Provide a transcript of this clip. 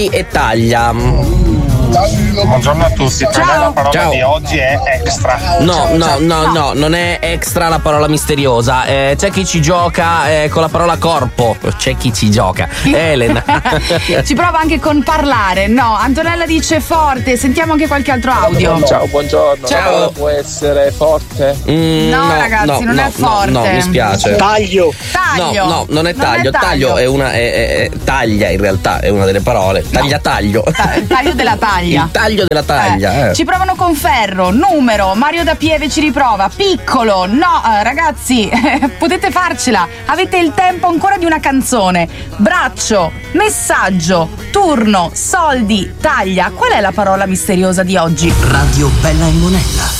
e taglia. Buongiorno a tutti, per me la parola di oggi è extra. No, non è extra la parola misteriosa. C'è chi ci gioca con la parola corpo. C'è chi ci gioca. Elena. Ci prova anche con parlare. No, Antonella dice forte. Sentiamo anche qualche altro audio. Ciao, buongiorno. Ciao. La parola può essere forte? No, ragazzi, non è forte. No, mi spiace. Taglio. No, non è taglio. Taglio è una. Taglia in realtà è una delle parole. Taglio. Il taglio della taglia. Il taglio della taglia. Ci provano con ferro, numero, Mario da Pieve ci riprova, piccolo, no, ragazzi, potete farcela, avete il tempo ancora di una canzone, braccio, messaggio, turno, soldi, taglia, qual è la parola misteriosa di oggi? Radio Bella e Monella.